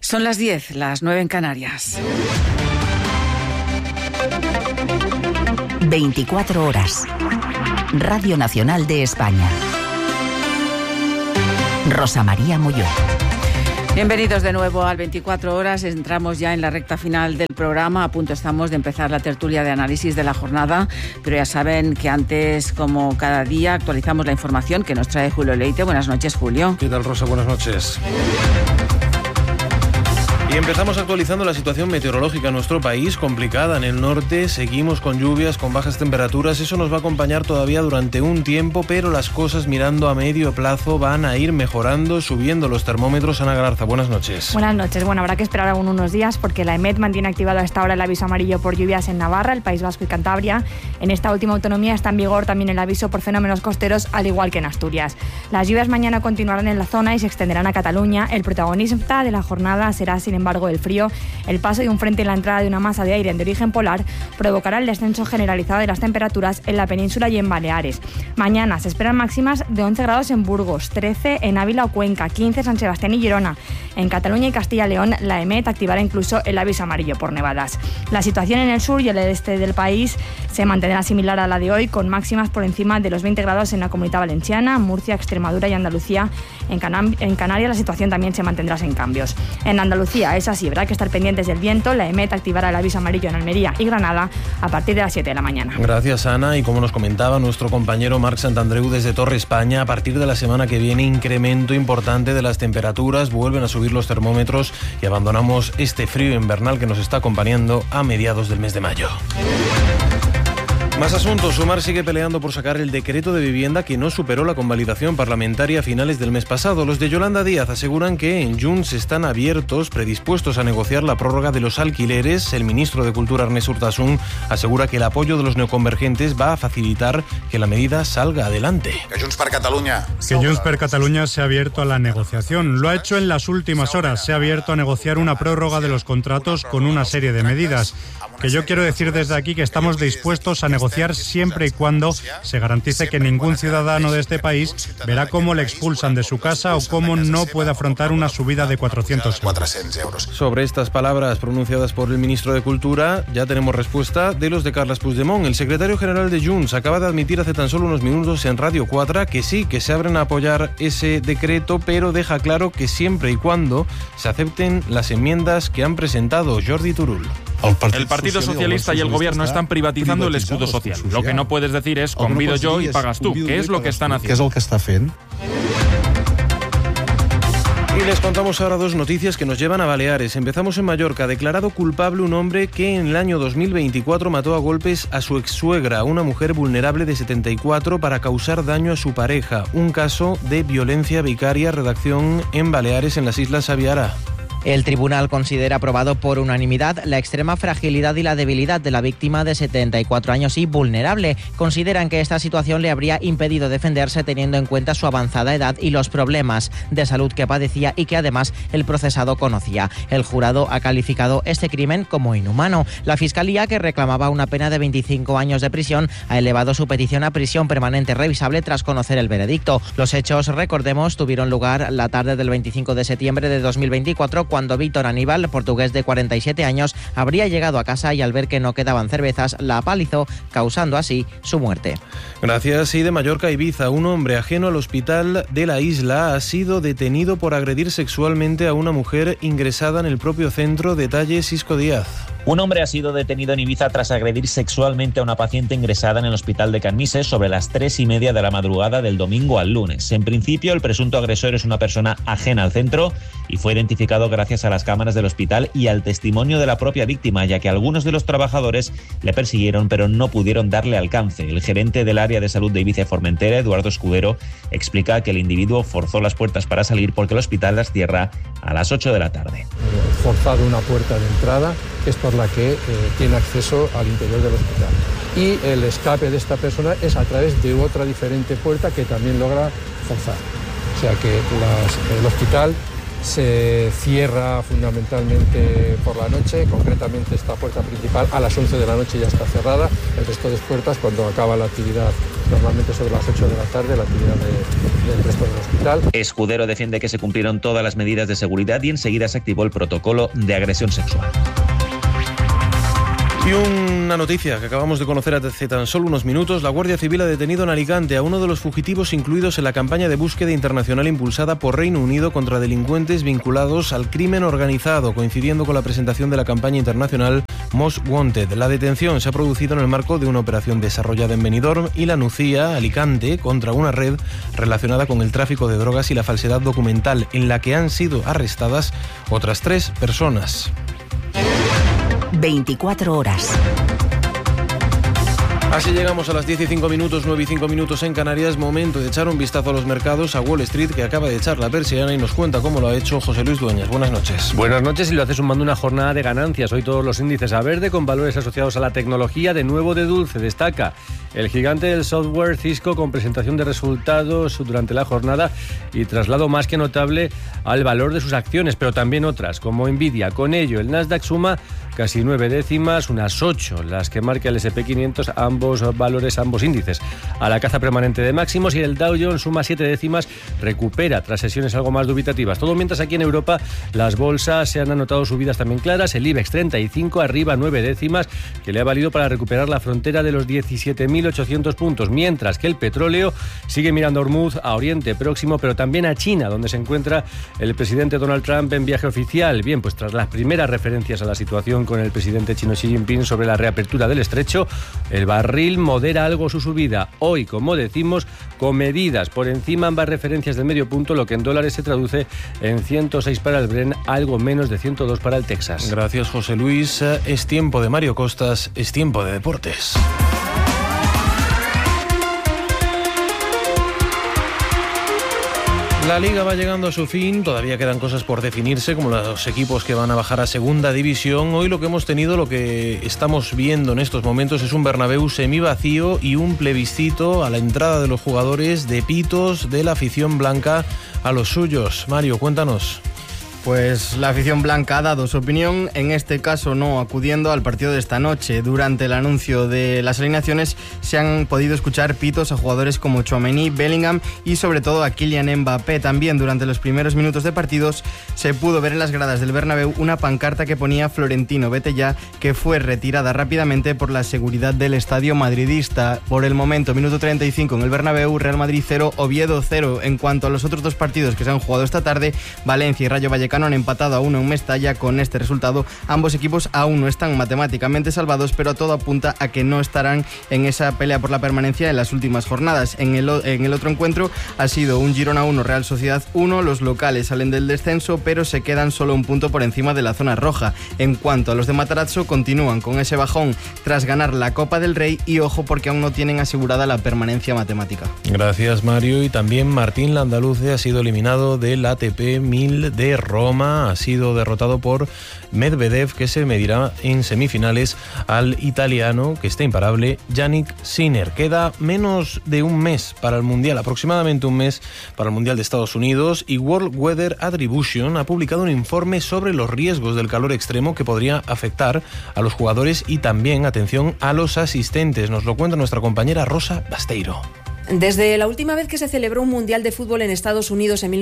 Son las 10, las 9 en Canarias. 24 horas. Radio Nacional de España. Rosa María Molló. Bienvenidos de nuevo al 24 horas. Entramos ya en la recta final del programa. A punto estamos de empezar la tertulia de análisis de la jornada. Pero ya saben que antes, como cada día, actualizamos la información que nos trae Julio Leite. Buenas noches, Julio. ¿Qué tal, Rosa? Buenas noches. Y empezamos actualizando la situación meteorológica en nuestro país, complicada en el norte. Seguimos con lluvias, con bajas temperaturas. Eso nos va a acompañar todavía durante un tiempo, pero las cosas mirando a medio plazo van a ir mejorando, subiendo los termómetros. Ana Galarza, buenas noches. Buenas noches. Bueno, habrá que esperar aún unos días porque la EMET mantiene activado a esta hora el aviso amarillo por lluvias en Navarra, el País Vasco y Cantabria. En esta última autonomía está en vigor también el aviso por fenómenos costeros, al igual que en Asturias. Las lluvias mañana continuarán en la zona y se extenderán a Cataluña. El protagonista de la jornada será, sin embargo, el frío. El paso de un frente y la entrada de una masa de aire de origen polar provocará el descenso generalizado de las temperaturas en la península y en Baleares. Mañana se esperan máximas de 11 grados en Burgos, 13 en Ávila o Cuenca, 15 en San Sebastián y Girona. En Cataluña y Castilla y León, la EMET activará incluso el aviso amarillo por nevadas. La situación en el sur y el este del país se mantendrá similar a la de hoy, con máximas por encima de los 20 grados en la Comunidad Valenciana, Murcia, Extremadura y Andalucía. En Canarias la situación también se mantendrá sin cambios. En Andalucía es así, habrá que estar pendientes del viento. La EMET activará el aviso amarillo en Almería y Granada a partir de las 7 de la mañana. Gracias, Ana. Y como nos comentaba nuestro compañero Marc Santandreu desde Torre España, a partir de la semana que viene, incremento importante de las temperaturas, vuelven a subir los termómetros y abandonamos este frío invernal que nos está acompañando a mediados del mes de mayo. Más asuntos. Sumar sigue peleando por sacar el decreto de vivienda que no superó la convalidación parlamentaria a finales del mes pasado. Los de Yolanda Díaz aseguran que en Junts están abiertos, predispuestos a negociar la prórroga de los alquileres. El ministro de Cultura, Ernest Urtasun, asegura que el apoyo de los neoconvergentes va a facilitar que la medida salga adelante. Que Junts per Catalunya se ha abierto a la negociación. Lo ha hecho en las últimas horas. Se ha abierto a negociar una prórroga de los contratos con una serie de medidas. Que yo quiero decir desde aquí que estamos dispuestos a negociar siempre y cuando se garantice que ningún ciudadano de este país verá cómo le expulsan de su casa o cómo no puede afrontar una subida de 400 euros. Sobre estas palabras pronunciadas por el ministro de Cultura, ya tenemos respuesta de los de Carles Puigdemont. El secretario general de Junts acaba de admitir hace tan solo unos minutos en Radio 4 que sí, que se abren a apoyar ese decreto, pero deja claro que siempre y cuando se acepten las enmiendas que han presentado. Jordi Turull. El Partido Socialista y el Gobierno están privatizando el escudo social. Lo que no puedes decir es convido yo y pagas tú, que es lo que están haciendo. Y les contamos ahora dos noticias que nos llevan a Baleares. Empezamos en Mallorca. Declarado culpable un hombre que en el año 2024 mató a golpes a su exsuegra, una mujer vulnerable de 74, para causar daño a su pareja. Un caso de violencia vicaria. Redacción en Baleares, en las Islas Aviara. El tribunal considera aprobado por unanimidad la extrema fragilidad y la debilidad de la víctima de 74 años y vulnerable. Consideran que esta situación le habría impedido defenderse teniendo en cuenta su avanzada edad y los problemas de salud que padecía y que además el procesado conocía. El jurado ha calificado este crimen como inhumano. La Fiscalía, que reclamaba una pena de 25 años de prisión, ha elevado su petición a prisión permanente revisable tras conocer el veredicto. Los hechos, recordemos, tuvieron lugar la tarde del 25 de septiembre de 2024, cuando Víctor Aníbal, portugués de 47 años, habría llegado a casa y al ver que no quedaban cervezas, la apalizó, causando así su muerte. Gracias. Y de Mallorca a Ibiza, un hombre ajeno al hospital de la isla ha sido detenido por agredir sexualmente a una mujer ingresada en el propio centro. Detalle Sisco Díaz. Un hombre ha sido detenido en Ibiza tras agredir sexualmente a una paciente ingresada en el hospital de Canmises sobre las 3:30 de la madrugada del domingo al lunes. En principio, el presunto agresor es una persona ajena al centro y fue identificado gracias a las cámaras del hospital y al testimonio de la propia víctima, ya que algunos de los trabajadores le persiguieron pero no pudieron darle alcance. El gerente del área de salud de Ibiza y Formentera, Eduardo Escudero, explica que el individuo forzó las puertas para salir porque el hospital las cierra a las 8 de la tarde. Forzado una puerta de entrada, que es por la que tiene acceso al interior del hospital. Y el escape de esta persona es a través de otra diferente puerta que también logra forzar. O sea que el hospital se cierra fundamentalmente por la noche, concretamente esta puerta principal a las 11 de la noche ya está cerrada, el resto de puertas cuando acaba la actividad, normalmente sobre las 8 de la tarde, la actividad del resto del hospital. Escudero defiende que se cumplieron todas las medidas de seguridad y enseguida se activó el protocolo de agresión sexual. Y una noticia que acabamos de conocer hace tan solo unos minutos. La Guardia Civil ha detenido en Alicante a uno de los fugitivos incluidos en la campaña de búsqueda internacional impulsada por Reino Unido contra delincuentes vinculados al crimen organizado, coincidiendo con la presentación de la campaña internacional Most Wanted. La detención se ha producido en el marco de una operación desarrollada en Benidorm y La Nucía, Alicante, contra una red relacionada con el tráfico de drogas y la falsedad documental, en la que han sido arrestadas otras 3 personas. 24 horas. Así llegamos a las 10 y 5 minutos, 9 y 5 minutos en Canarias. Momento de echar un vistazo a los mercados, a Wall Street, que acaba de echar la persiana y nos cuenta cómo lo ha hecho José Luis Dueñas. Buenas noches. Buenas noches, y lo hace sumando una jornada de ganancias. Hoy todos los índices a verde, con valores asociados a la tecnología, de nuevo de dulce. Destaca el gigante del software Cisco, con presentación de resultados durante la jornada y traslado más que notable al valor de sus acciones, pero también otras, como Nvidia. Con ello, el Nasdaq suma casi 9 décimas, unas 8 las que marca el S&P 500, ambos valores, ambos índices a la caza permanente de máximos, y el Dow Jones suma 7 décimas, recupera tras sesiones algo más dubitativas. Todo mientras aquí en Europa las bolsas se han anotado subidas también claras. El IBEX 35 arriba 9 décimas, que le ha valido para recuperar la frontera de los 17.800 puntos, mientras que el petróleo sigue mirando a Hormuz, a Oriente Próximo, pero también a China, donde se encuentra el presidente Donald Trump en viaje oficial. Bien, pues tras las primeras referencias a la situación con el presidente chino Xi Jinping sobre la reapertura del estrecho, el barril modera algo su subida. Hoy, como decimos, con medidas por encima ambas referencias del medio punto, lo que en dólares se traduce en 106 para el Brent, algo menos de 102 para el Texas. Gracias, José Luis. Es tiempo de Mario Costas, es tiempo de deportes. La Liga va llegando a su fin, todavía quedan cosas por definirse, como los equipos que van a bajar a segunda división. Hoy lo que hemos tenido, lo que estamos viendo en estos momentos, es un Bernabéu semivacío y un plebiscito a la entrada de los jugadores, de pitos de la afición blanca a los suyos. Mario, cuéntanos. Pues la afición blanca ha dado su opinión, en este caso no acudiendo al partido de esta noche. Durante el anuncio de las alineaciones se han podido escuchar pitos a jugadores como Tchouaméni, Bellingham y sobre todo a Kylian Mbappé. También durante los primeros minutos de partidos se pudo ver en las gradas del Bernabéu una pancarta que ponía Florentino, vete ya, que fue retirada rápidamente por la seguridad del estadio madridista. Por el momento, minuto 35 en el Bernabéu, Real Madrid 0, Oviedo 0. En cuanto a los otros dos partidos que se han jugado esta tarde, Valencia y Rayo Vallecano han empatado a 1 en Mestalla. Con este resultado, ambos equipos aún no están matemáticamente salvados, pero todo apunta a que no estarán en esa pelea por la permanencia en las últimas jornadas. En el otro encuentro ha sido un Girona 1, Real Sociedad 1. Los locales salen del descenso, pero se quedan solo un punto por encima de la zona roja. En cuanto a los de Matarazzo, continúan con ese bajón tras ganar la Copa del Rey, y ojo porque aún no tienen asegurada la permanencia matemática. Gracias, Mario. Y también Martín Landaluce ha sido eliminado del ATP 1000 de Roma. Ha sido derrotado por Medvedev, que se medirá en semifinales al italiano, que está imparable, Yannick Sinner. Queda menos de un mes para el Mundial, aproximadamente un mes para el Mundial de Estados Unidos, y World Weather Attribution ha publicado un informe sobre los riesgos del calor extremo que podría afectar a los jugadores y también, atención, a los asistentes. Nos lo cuenta nuestra compañera Rosa Basteiro. Desde la última vez que se celebró un Mundial de Fútbol en Estados Unidos en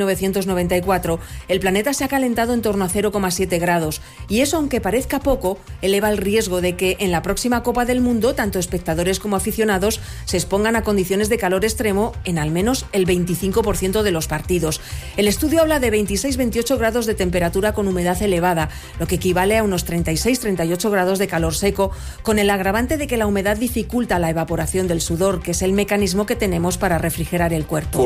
1994, el planeta se ha calentado en torno a 0,7 grados. Y eso, aunque parezca poco, eleva el riesgo de que en la próxima Copa del Mundo, tanto espectadores como aficionados se expongan a condiciones de calor extremo en al menos el 25% de los partidos. El estudio habla de 26-28 grados de temperatura con humedad elevada, lo que equivale a unos 36-38 grados de calor seco, con el agravante de que la humedad dificulta la evaporación del sudor, que es el mecanismo que tenemos para refrigerar el cuerpo.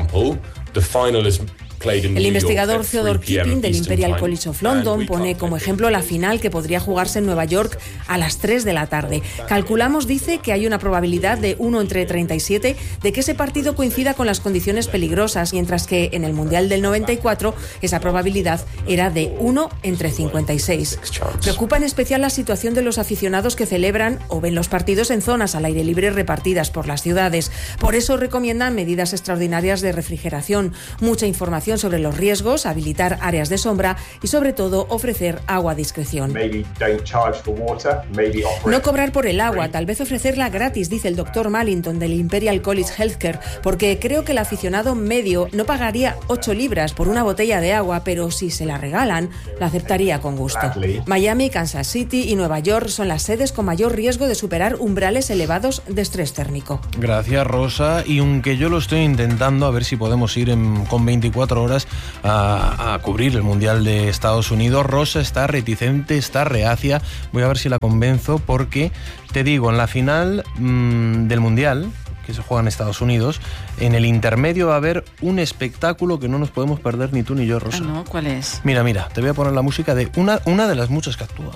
El investigador Theodore Keeping del Imperial College of London pone como ejemplo la final, que podría jugarse en Nueva York a las 3 de la tarde. Calculamos, dice, que hay una probabilidad de 1 entre 37 de que ese partido coincida con las condiciones peligrosas, mientras que en el Mundial del 94 esa probabilidad era de 1 entre 56. Preocupa en especial la situación de los aficionados que celebran o ven los partidos en zonas al aire libre repartidas por las ciudades. Por eso recomiendan medidas extraordinarias de refrigeración, mucha información información sobre los riesgos, habilitar áreas de sombra y, sobre todo, ofrecer agua a discreción. No cobrar por el agua, tal vez ofrecerla gratis, dice el Dr. Mallington del Imperial College Healthcare, porque creo que el aficionado medio no pagaría 8 libras por una botella de agua, pero si se la regalan, la aceptaría con gusto. Miami, Kansas City y Nueva York son las sedes con mayor riesgo de superar umbrales elevados de estrés térmico. Gracias, Rosa. Y aunque yo lo estoy intentando, a ver si podemos ir con 24 horas a cubrir el Mundial de Estados Unidos, Rosa está reticente, está reacia. Voy a ver si la convenzo porque, te digo, en la final del Mundial, que se juega en Estados Unidos, en el intermedio va a haber un espectáculo que no nos podemos perder ni tú ni yo, Rosa. Ah, ¿no? ¿Cuál es? Mira, te voy a poner la música de una de las muchas que actúan.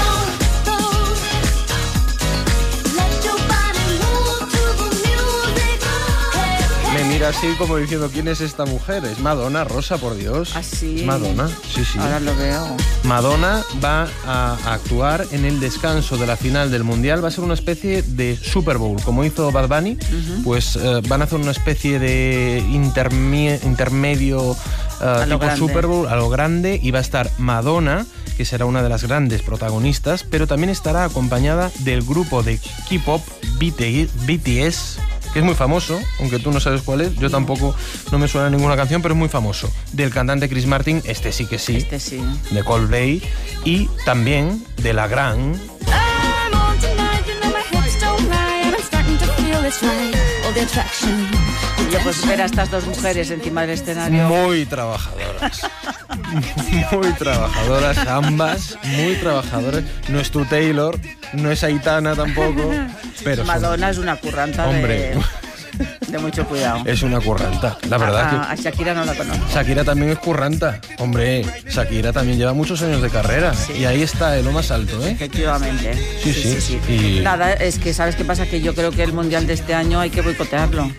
Me mira así como diciendo, ¿quién es esta mujer? Es Madonna, Rosa, por Dios. ¿Ah, sí? Es Madonna, sí. Ahora lo veo. Madonna va a actuar en el descanso de la final del Mundial. Va a ser una especie de Super Bowl, como hizo Bad Bunny. Pues van a hacer una especie de intermedio tipo grande. Super Bowl, a lo grande, y va a estar Madonna, que será una de las grandes protagonistas, pero también estará acompañada del grupo de K-pop BTS, que es muy famoso, aunque tú no sabes cuál es. Yo tampoco, no me suena ninguna canción, pero es muy famoso. Del cantante Chris Martin, este sí, de Coldplay, y también de la gran... Yo pues ver a estas dos mujeres encima del escenario. Muy trabajadoras. Muy trabajadoras ambas, muy trabajadoras. No es tu Taylor, no es Aitana tampoco, pero Madonna es una curranta. Hombre, de mucho cuidado. Es una curranta, la verdad. A Shakira no la conozco. Shakira también es curranta. Hombre, Shakira también lleva muchos años de carrera. Sí. Y ahí está, en lo más alto, ¿eh? Efectivamente. Sí. Y... Nada, es que ¿sabes qué pasa? Que yo creo que el Mundial de este año hay que boicotearlo.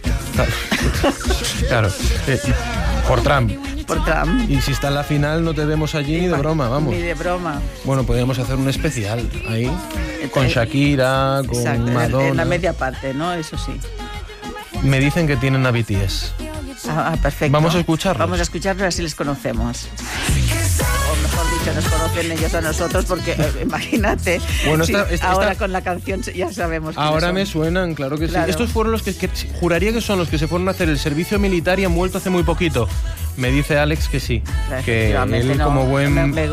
Claro, por Trump. Por Trump. Y si está en la final no te vemos allí ni de broma, vamos. Ni de broma. Bueno, podríamos hacer un especial ahí, con Shakira, con exacto, Madonna. En la media parte, ¿no? Eso sí. Me dicen que tienen a BTS. Perfecto. Vamos a escucharlos. Vamos a escucharlos, así les conocemos. O mejor dicho, nos conocen ellos a nosotros, porque imagínate, bueno, ahora con la canción ya sabemos. Ahora me suenan, claro que claro. Sí. Estos fueron los que juraría que son los que se fueron a hacer el servicio militar y han vuelto hace muy poquito. Me dice Alex que sí, que él como buen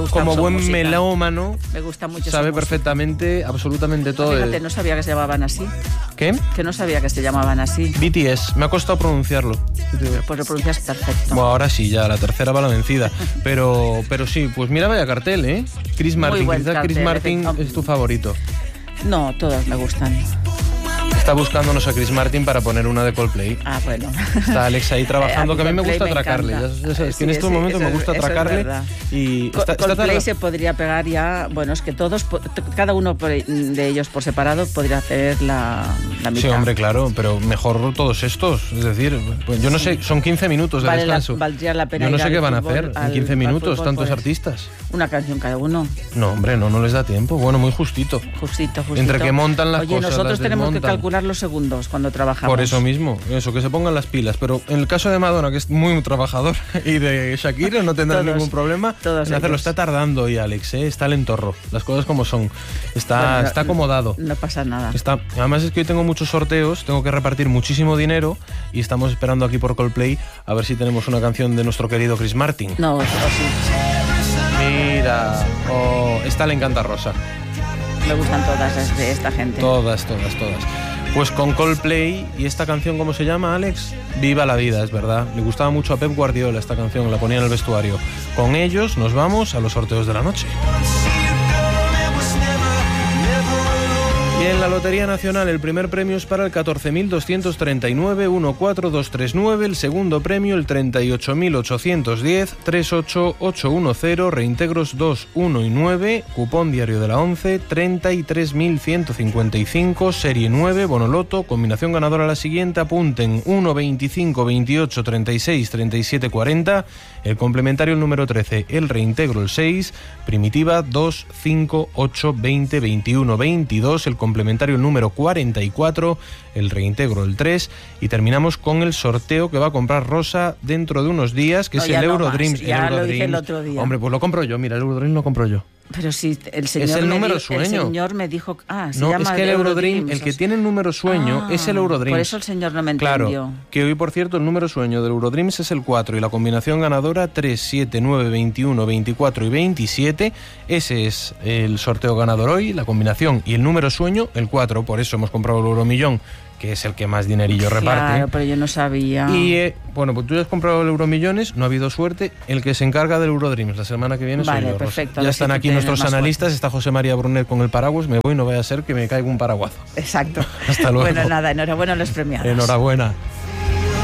melómano me gusta mucho, sabe perfectamente, absolutamente todo. Fíjate, no sabía que se llamaban así. ¿Qué? Que no sabía que se llamaban así. BTS, me ha costado pronunciarlo. Pues lo pronuncias perfecto. Bueno, ahora sí, ya la tercera va la vencida. Pero sí, pues mira, vaya cartel, ¿eh? Chris Martin, quizás Chris Martin es tu favorito. No, todos me gustan. Está buscándonos a Chris Martin para poner una de Coldplay. Ah, bueno. Está Alex ahí trabajando, que a mí me gusta atracarle. Ya sabes, que en estos momentos me gusta atracarle. Y Coldplay se podría pegar ya, bueno, es que todos, cada uno de ellos por separado podría hacer la mitad. Sí, hombre, claro, pero mejor todos estos. Es decir, pues yo no sé, son 15 minutos de descanso. Valdría la pena. Yo no sé qué van a hacer en 15 minutos, tantos artistas. Una canción cada uno. No, hombre, no les da tiempo. Bueno, muy justito. Justito. Entre que montan las cosas, nosotros tenemos que calcular los segundos cuando trabajamos. Por eso mismo, que se pongan las pilas. Pero en el caso de Madonna, que es muy trabajador, y de Shakira, no tendrá ningún problema en hacerlo. Está tardando y Alex, está lentorro. Las cosas como son. Está acomodado. No pasa nada. Además es que hoy tengo muchos sorteos, tengo que repartir muchísimo dinero y estamos esperando aquí por Coldplay a ver si tenemos una canción de nuestro querido Chris Martin. No, sí. Mira, esta le encanta a Rosa. Me gustan todas las de esta gente. Todas. Pues con Coldplay, y esta canción, ¿cómo se llama, Alex? Viva la vida, es verdad. Le gustaba mucho a Pep Guardiola esta canción, la ponía en el vestuario. Con ellos nos vamos a los sorteos de la noche. Y en la Lotería Nacional el primer premio es para el 14.239, 14239, el segundo premio el 38.810, 38810, reintegros 2, 1 y 9, cupón diario de la 11, 33.155, serie 9, bonoloto, combinación ganadora la siguiente, apunten 1, 25, 28, 36, 37, 40, el complementario el número 13, el reintegro el 6, primitiva 2, 5, 8, 20, 21, 22, el complementario complementario el número 44, el reintegro el 3 y terminamos con el sorteo que va a comprar Rosa dentro de unos días, que es el Eurodreams. Ya lo dije el otro día. Hombre, pues lo compro yo, mira, el Eurodreams lo compro yo. Pero si el señor, es el número sueño. El señor me dijo... se no, llama es que el Eurodream, el que tiene el número sueño es el Eurodream. Por eso el señor no me entendió. Claro, que hoy, por cierto, el número sueño del Eurodreams es el 4 y la combinación ganadora 3, 7, 9, 21, 24 y 27. Ese es el sorteo ganador hoy, la combinación, y el número sueño, el 4. Por eso hemos comprado el Euromillón, que es el que más dinerillo reparte. Claro, pero yo no sabía. Y bueno, pues tú ya has comprado el Euromillones, no ha habido suerte. El que se encarga del Eurodreams la semana que viene soy yo, perfecto. Ya están aquí nuestros analistas, está José María Brunet con el paraguas, me voy, no vaya a ser que me caiga un paraguazo. Exacto. Hasta luego. Bueno, nada, enhorabuena a los premiados. Enhorabuena.